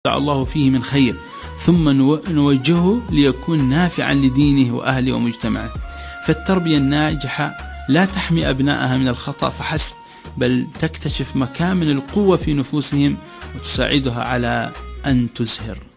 الله فيه من خير، ثم نوجهه ليكون نافعا لدينه وأهله ومجتمعه. فالتربية الناجحة لا تحمي أبنائها من الخطأ فحسب، بل تكتشف مكامن القوة في نفوسهم وتساعدها على أن تزهر.